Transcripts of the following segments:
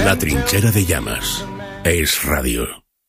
La trinchera de llamas. Es Radio.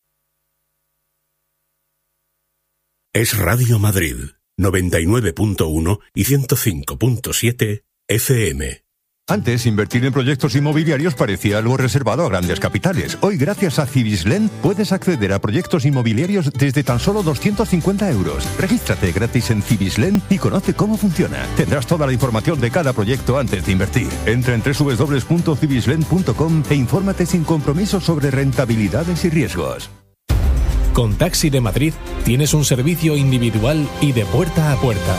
Es Radio Madrid, 99.1 y 105.7 FM. Antes, invertir en proyectos inmobiliarios parecía algo reservado a grandes capitales. Hoy, gracias a Cibislen, puedes acceder a proyectos inmobiliarios desde tan solo 250 euros. Regístrate gratis en Cibislen y conoce cómo funciona. Tendrás toda la información de cada proyecto antes de invertir. Entra en www.cibislen.com e infórmate sin compromiso sobre rentabilidades y riesgos. Con Taxi de Madrid tienes un servicio individual y de puerta a puerta.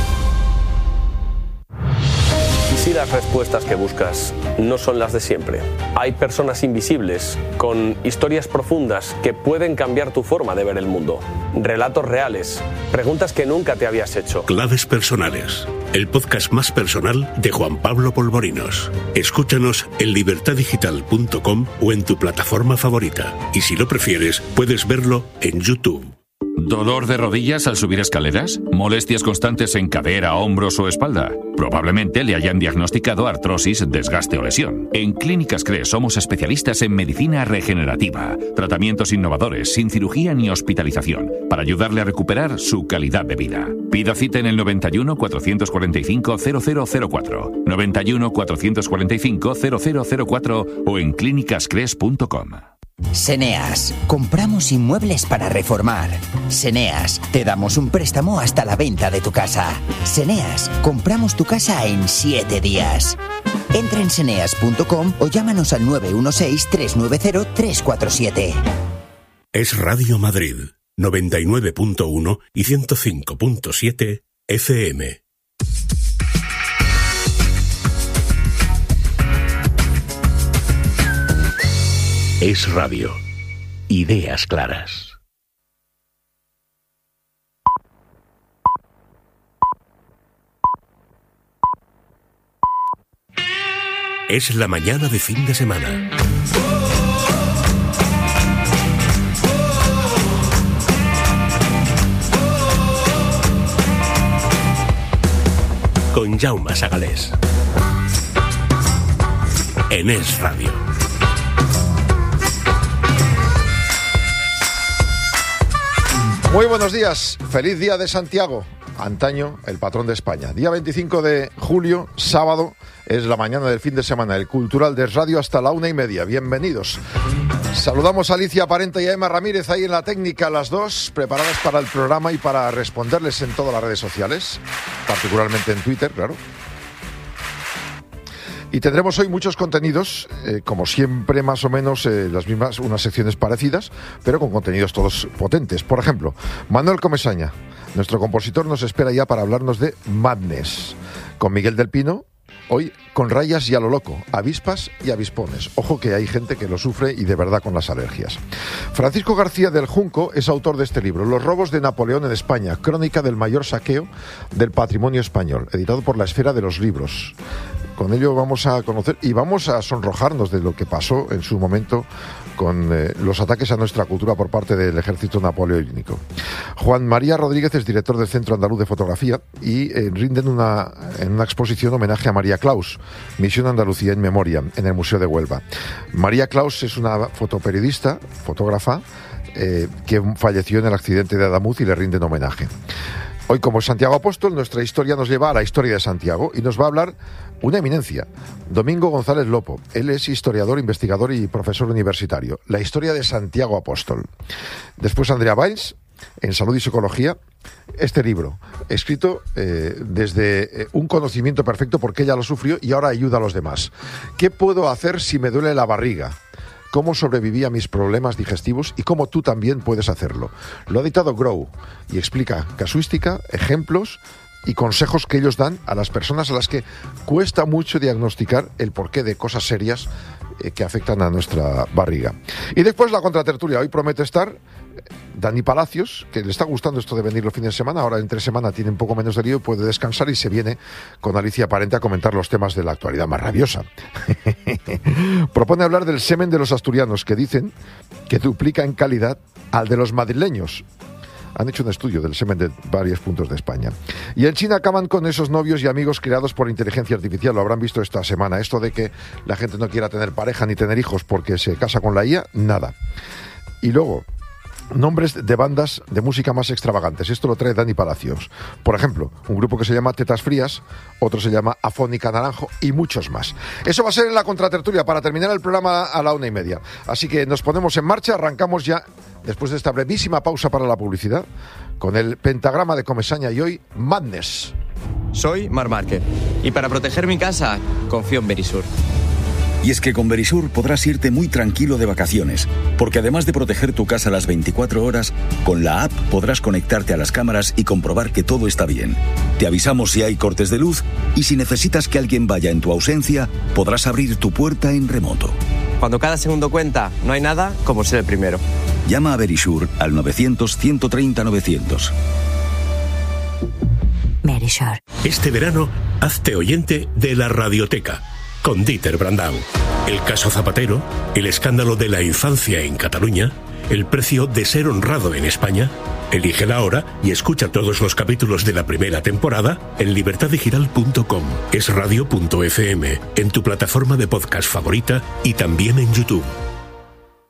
Si las respuestas que buscas no son las de siempre. Hay personas invisibles con historias profundas que pueden cambiar tu forma de ver el mundo. Relatos reales, preguntas que nunca te habías hecho. Claves personales, el podcast más personal de Juan Pablo Polvorinos. Escúchanos en libertadigital.com o en tu plataforma favorita. Y si lo prefieres, puedes verlo en YouTube. ¿Dolor de rodillas al subir escaleras? ¿Molestias constantes en cadera, hombros o espalda? Probablemente le hayan diagnosticado artrosis, desgaste o lesión. En Clínicas CRES somos especialistas en medicina regenerativa, tratamientos innovadores, sin cirugía ni hospitalización, para ayudarle a recuperar su calidad de vida. Pida cita en el 91 445 0004, 91 445 0004 o en clínicascres.com. Seneas, compramos inmuebles para reformar. Seneas, te damos un préstamo hasta la venta de tu casa. Seneas, compramos tu casa en 7 días. Entra en seneas.com o llámanos al 916-390-347. Es Radio Madrid, 99.1 y 105.7 FM. Es Radio. Ideas claras. Es la mañana de fin de semana. Con Jaume Sagalés. En Es Radio. Muy buenos días, feliz día de Santiago, antaño el patrón de España. Día 25 de julio, sábado, es la mañana del fin de semana, el Cultural de Radio hasta la 1:30. Bienvenidos. Saludamos a Alicia Parenta y a Emma Ramírez ahí en la técnica, las dos, preparadas para el programa y para responderles en todas las redes sociales, particularmente en Twitter, claro. Y tendremos hoy muchos contenidos, como siempre más o menos las mismas, unas secciones parecidas, pero con contenidos todos potentes. Por ejemplo, Manuel Comesaña, nuestro compositor, nos espera ya para hablarnos de Madness, con Miguel del Pino, hoy con rayas y a lo loco, avispas y avispones. Ojo que hay gente que lo sufre y de verdad con las alergias. Francisco García del Junco es autor de este libro, Los robos de Napoleón en España, crónica del mayor saqueo del patrimonio español, editado por La Esfera de los Libros. Con ello vamos a conocer y vamos a sonrojarnos de lo que pasó en su momento con los ataques a nuestra cultura por parte del ejército napoleónico. Juan María Rodríguez es director del Centro Andaluz de Fotografía y rinden en una exposición homenaje a María Claus, Misión Andalucía en Memoria, en el Museo de Huelva. María Claus es una fotoperiodista, fotógrafa, que falleció en el accidente de Adamuz y le rinden homenaje. Hoy, como Santiago Apóstol, nuestra historia nos lleva a la historia de Santiago y nos va a hablar una eminencia, Domingo González Lopo. Él es historiador, investigador y profesor universitario. La historia de Santiago Apóstol. Después Andrea Valls, en Salud y Psicología, este libro, escrito desde un conocimiento perfecto porque ella lo sufrió y ahora ayuda a los demás. ¿Qué puedo hacer si me duele la barriga? Cómo sobreviví a mis problemas digestivos y cómo tú también puedes hacerlo. Lo ha editado Grow y explica casuística, ejemplos y consejos que ellos dan a las personas a las que cuesta mucho diagnosticar el porqué de cosas serias que afectan a nuestra barriga. Y después la contratertulia. Hoy promete estar Dani Palacios, que le está gustando esto de venir los fines de semana. Ahora entre semana tiene un poco menos de lío, puede descansar y se viene con Alicia Parente a comentar los temas de la actualidad más rabiosa. Propone hablar del semen de los asturianos, que dicen que duplica en calidad al de los madrileños. Han hecho un estudio del semen de varios puntos de España. Y en China acaban con esos novios y amigos creados por inteligencia artificial. Lo habrán visto esta semana. Esto de que la gente no quiera tener pareja ni tener hijos porque se casa con la IA, nada. Y luego, nombres de bandas de música más extravagantes. Esto lo trae Dani Palacios. Por ejemplo, un grupo que se llama Tetas Frías, otro se llama Afónica Naranjo y muchos más. Eso va a ser en la contratertulia para terminar el programa a la 1:30. Así que nos ponemos en marcha, arrancamos ya, después de esta brevísima pausa para la publicidad, con el pentagrama de Comesaña y hoy, Madness. Soy Marc Márquez y para proteger mi casa, confío en Verisur. Y es que con Verisur podrás irte muy tranquilo de vacaciones, porque además de proteger tu casa las 24 horas, con la app podrás conectarte a las cámaras y comprobar que todo está bien. Te avisamos si hay cortes de luz y si necesitas que alguien vaya en tu ausencia, podrás abrir tu puerta en remoto. Cuando cada segundo cuenta, no hay nada como ser el primero. Llama a Verisur al 900-130-900. Verisur. Este verano, hazte oyente de la Radioteca, con Dieter Brandau. El caso Zapatero, el escándalo de la infancia en Cataluña, el precio de ser honrado en España. Elige la hora y escucha todos los capítulos de la primera temporada en libertadigital.com, esradio.fm, en tu plataforma de podcast favorita y también en YouTube.